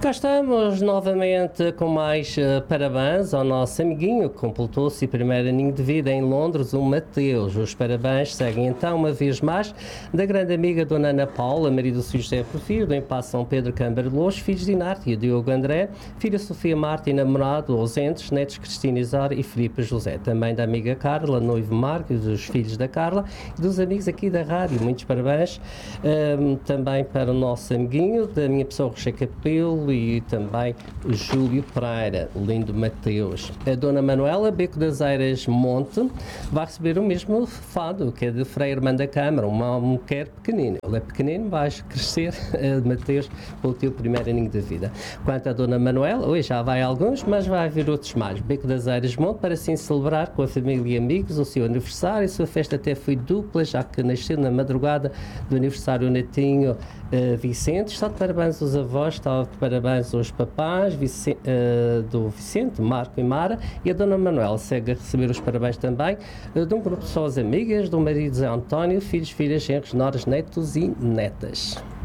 Cá estamos novamente com mais parabéns ao nosso amiguinho que completou-se o primeiro aninho de vida em Londres, o Mateus. Os parabéns seguem então uma vez mais da grande amiga Dona Ana Paula, marido do Sr. José Porfírio, do Impasse São Pedro Câmara de Lourdes, filhos de Inácio e Diogo André, filha Sofia Marta e namorado ausentes, netos Cristina Isar e Filipe José. Também da amiga Carla, noivo Marcos, dos filhos da Carla e dos amigos aqui da rádio. Muitos parabéns também para o nosso amiguinho, da minha pessoa Rocha Capelo e também o Júlio Pereira, o lindo Mateus. A Dona Manuela Beco das Eiras Monte vai receber o mesmo fado, que é de Frei Irmã da Câmara, uma mulher pequenina. Ele é pequenino, vais crescer, Mateus, pelo teu primeiro aninho de vida. Quanto à Dona Manuela, hoje já vai alguns, mas vai haver outros mais. Beco das Eiras Monte, para assim celebrar com a família e amigos o seu aniversário. A sua festa até foi dupla, já que nasceu na madrugada do aniversário netinho Vicente. Está de parabéns aos avós, está de parabéns aos papás do Vicente, Marco e Mara, e a Dona Manuela segue a receber os parabéns também de um grupo de pessoas amigas, do marido Zé António, filhos, filhas, genros, noras, netos e netas.